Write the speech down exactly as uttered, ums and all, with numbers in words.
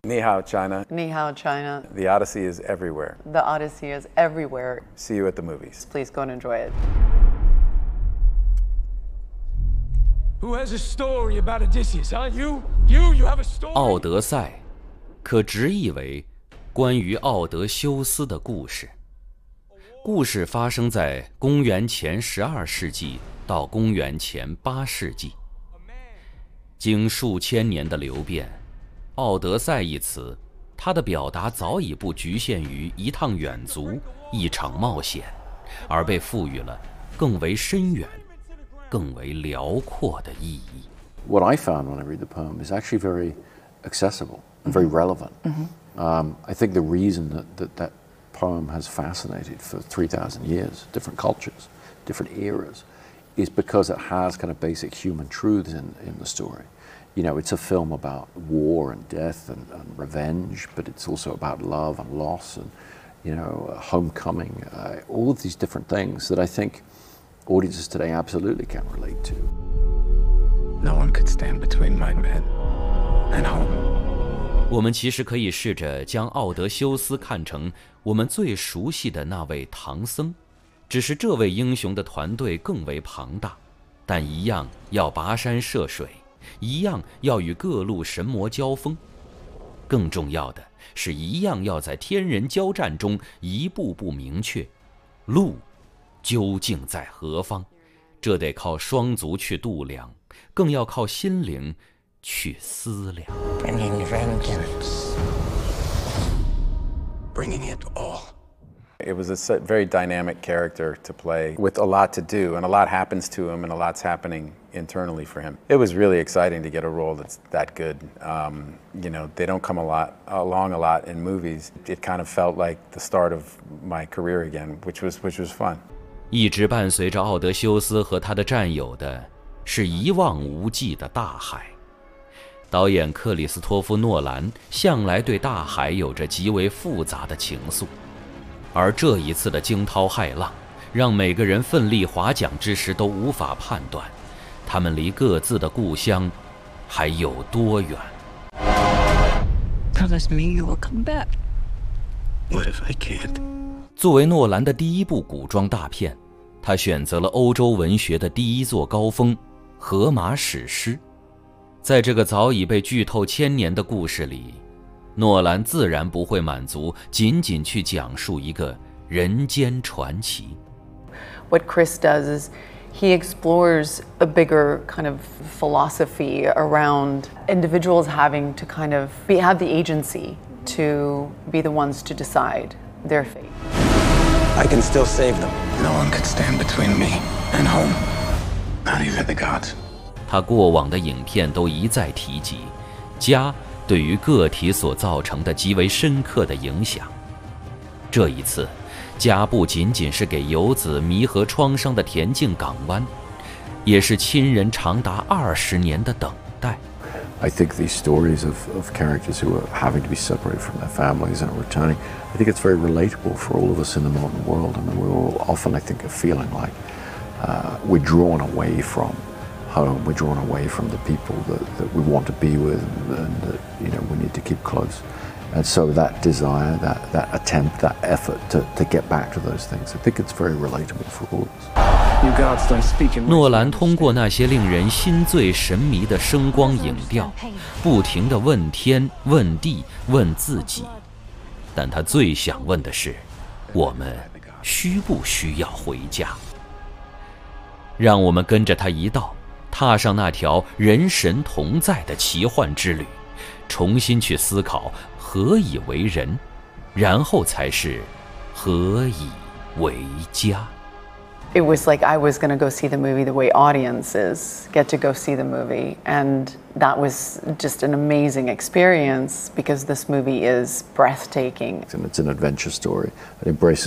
Ni hao, China. Ni hao, China. The Odyssey is everywhere. The Odyssey is everywhere. See you at the movies. Please go and enjoy it. Who has a story about Odysseus, huh? You? You? You have a story? 奥德赛，可直译为关于奥德修斯的故事。故事发生在公元前十二世纪到公元前八世纪。经数千年的流变，奥德赛一词，它的表达早已不局限于一趟远足、一场冒险，而被赋予了更为深远、更为辽阔的意义。 What I found when I read the poem is actually very accessible and very relevant. Mm-hmm. Um, I think the reason that, that that poem has fascinated for three thousand years, different cultures, different eras, is because it has kind of basic human truths in, in the story. You know, it's a film about war and death and, and revenge, but it's also about love and loss and, you know, uh, homecoming, uh, all of these different things that I think audiences today absolutely can relate to. No one could stand between my bed and home. 我们其实可以试着将奥德修斯看成我们最熟悉的那位唐僧，只是这位英雄的团队更为庞大，但一样要跋山涉水，一样要与各路神魔交锋，更重要的是一样要在天人交战中一步步明确路究竟在何方。这得靠双足去度量，更要靠心灵去思量。 Bringing vengeance. Bringing it all. It was a very dynamic character to play with a lot to do, and a lot happens to him, and a lot's happening internally for him. It was really exciting to get a role that's that good. Um, you know, they don't come a lot along a lot in movies. It kind of felt like the start of my career again, which was which was fun. 一直伴随着奥德修斯和他的战友的是一望无际的大海。导演克里斯托夫·诺兰向来对大海有着极为复杂的情愫，而这一次的惊涛骇浪，让每个人奋力划桨之时都无法判断，他们离各自的故乡还有多远。 Promise me you will come back. What if I can't? 作为诺兰的第一部古装大片，他选择了欧洲文学的第一座高峰——荷马史诗。在这个早已被剧透千年的故事里，诺兰自然不会满足仅仅去讲述一个人间传奇。 What Chris does is he explores a bigger kind of philosophy around individuals having to kind of be, have the agency to be the ones to decide their fate. I can still save them. No one could stand between me and home. Not even the gods. 他过往的影片都一再提及家对于个体所造成的极为深刻的影响。这一次，家不仅仅是给游子弥合创伤的恬静港湾，也是亲人长达二十年的等待。 I think these stories of, of characters who are having to be separated from their families and are returning, I think it's very relatable for all of us in the modern world. I mean, we're all often, I think, are feeling like uh, we're drawn away from home, we're drawn away from the people that, that we want to be with and, and that, you know, we need to keep close. And so that desire, that, that attempt, that effort to, to get back to those things, I think it's very relatable for all of us. You gods don't speak in 诺兰通过那些令人心醉神迷的声光影调，不停地问天、问地、问自己，但他最想问的是：我们需不需要回家？让我们跟着他一道，踏上那条人神同在的奇幻之旅，重新去思考何以为人，然后才是何以为家。 It was like I was going to go see the movie the way audiences get to go see the movie, and that was just an amazing experience because this movie is breathtaking. And it's an adventure story that embraces